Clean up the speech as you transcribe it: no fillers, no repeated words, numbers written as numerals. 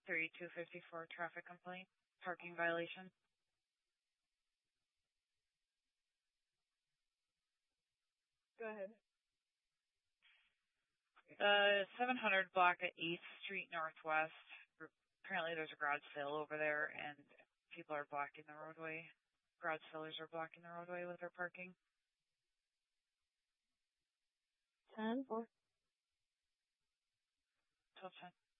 3254 traffic complaint, parking violation. Go ahead. 700 block at 8th Street Northwest. Apparently there's a garage sale over there and people are blocking the roadway. Garage sellers are blocking the roadway with their parking. 10-4. 1210.